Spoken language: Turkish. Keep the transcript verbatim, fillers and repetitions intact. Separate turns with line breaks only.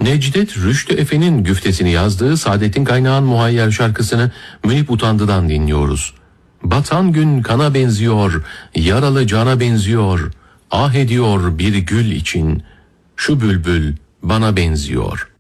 Necdet Rüştü Efe'nin güftesini yazdığı Saadettin Kaynağ'ın Muhayyer şarkısını Münip Utandı'dan dinliyoruz. Batan gün kana benziyor, yaralı cana benziyor, ah ediyor bir gül için, şu bülbül bana benziyor.